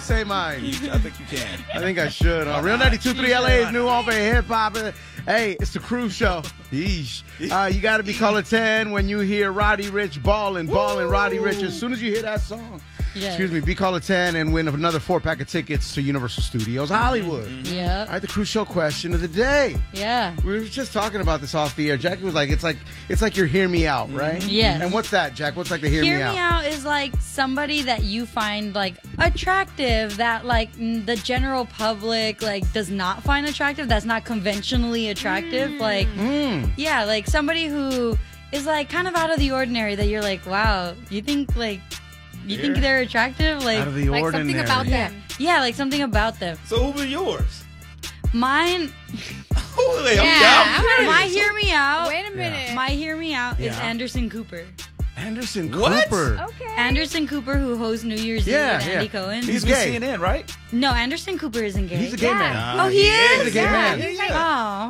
can say mine. I think you can. I think I should. Real 92.3 LA's new all day hip hop. Hey, it's the Crew Show. Yeesh. You got to be caller 10 when you hear Roddy Ricch ballin', Roddy Ricch. As soon as you hear that song, be caller 10 and win another 4-pack of tickets to Universal Studios Hollywood. Yeah. All right, the Crew Show question of the day. Yeah. We were just talking about this off the air. Jackie was like, it's like you're hear me out, right? Yes. And what's that, Jack? What's like the hear me out? Hear me out is like somebody that you find like attractive that like the general public like does not find attractive. That's not conventionally attractive. Like, yeah, like somebody who is like kind of out of the ordinary that you're like, wow, you think they're attractive? Like, out of the Like ordinary. something about them. yeah, like something about them. So who were yours? Mine, my hear me out. Wait a minute. My hear me out is Yeah. Anderson Cooper. Anderson What? Cooper. Okay. Anderson Cooper, who hosts New Year's Eve Yeah, with yeah. Andy Cohen. He's He's gay. CNN, right? No, Anderson Cooper isn't gay. He's a gay man. Oh, he is? He's a gay man. Oh.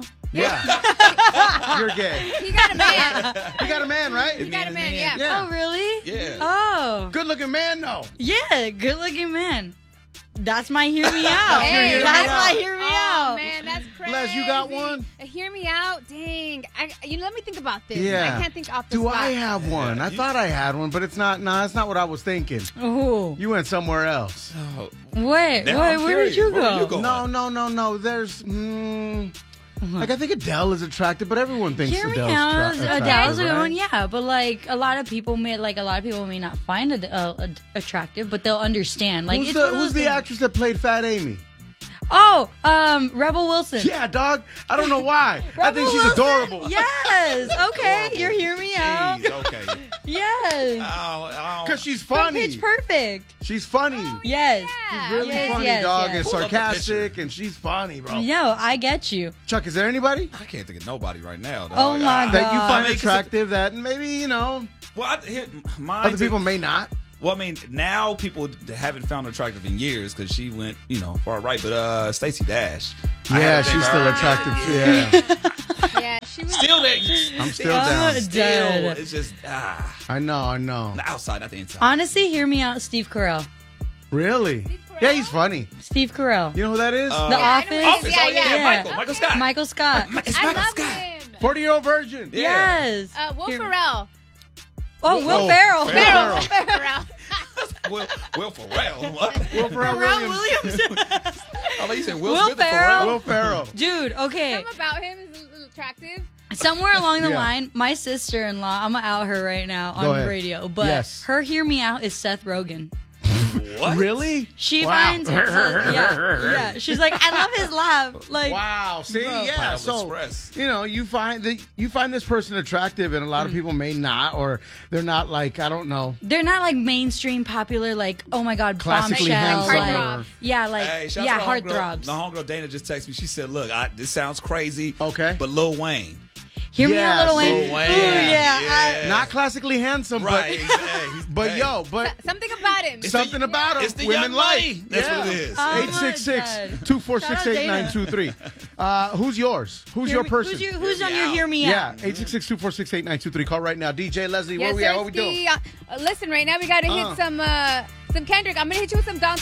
Yeah. You're gay. He got a man. You got a man, right? He got a man, yeah. Yeah. Oh, really? Yeah. Oh. Good looking man, though. Yeah, good looking man. That's my hear me out. Hey, That's that's- my hear me Oh, out. man, that's crazy. Les, you got one? Hear me out? Dang. Let me think about this. Yeah. I can't think off the Do spot. I have one? I thought I had one, but it's not. Nah, it's not what I was thinking. Oh. You went somewhere else. Wait, Now I'm where did curious. you Where go? did you go? No. There's. Like, I think Adele is attractive, but everyone thinks Hear me Adele's out. attractive. Adele's a good right? one, yeah. But like a lot of people may not find it attractive, but they'll understand. Like, it's one of Who's those the things. actress that played Fat Amy? Oh, Rebel Wilson. Yeah, dog. I don't know why. I think she's Wilson? adorable. Yes. Okay, you're hear me out. Jeez, okay. Yes. Because she's From funny. Pitch Perfect. She's funny. Yes. Yeah. She's really Yes, funny, yes, dog, yes. and Pull up the sarcastic, and she's funny, bro. No, I get you. Chuck, is there anybody I can't think of nobody right now. Dog. Oh, my God. that you find I mean, 'cause attractive that maybe, Well, other people may not? Well, I mean, now people haven't found her attractive in years because she went, far right. But Stacey Dash. I Yeah, had a she's thing still for her. attractive. Yeah. Yeah, she was. Still there. I'm still down. Dead. It's just, I know. the outside, not the inside. Honestly, hear me out, Steve Carell. Really? Carell? Yeah, he's funny. Steve Carell. You know who that is? The I know Office. who it is. Office, oh, yeah, Yeah. Michael Scott. Michael Scott. It's I Michael love Scott. him. 40-year-old virgin. Yeah. Yes. Will Hear- Ferrell. Oh, Will Oh, Ferrell. Ferrell. Ferrell. Will Ferrell. What? Will Ferrell Williams. I thought you said Will Smith or Ferrell. Will Ferrell. Dude, okay. Something about him is a little attractive. Somewhere along the Yeah. line, my sister-in-law, I'm going to out her right now Go on the ahead. radio, but Yes. her hear me out is Seth Rogen. What? Really? She Wow. finds yeah. She's like, I love his laugh. Like, Wow. See, Bro. yeah. Pineapple So Express. you find this person attractive, and a lot of people may not, or they're not like, I don't know. they're not like mainstream popular, like, oh my God, Classically bombshell. handsome Like, or- yeah, like, Hey, shout yeah, out to the homegirl. heartthrobs. The homegirl Dana just texted me. She said, "Look, this sounds crazy, Okay. but Lil Wayne, Hear me out, Lil Wayne. Lil Wayne. Ooh, yeah. Yeah. Not classically handsome, right? but hey. but Something about him. something about him. It's the women young like. lady. That's what it is. Oh, my 866-246-8923. Who's yours? Who's your person? Who's on your hear me Yeah, out? 866-246-8923. Call right now. DJ Leslie, Yes, where we at? What we doing? Sirski. Listen, right now we got to hit some Kendrick. I'm going to hit you with some Don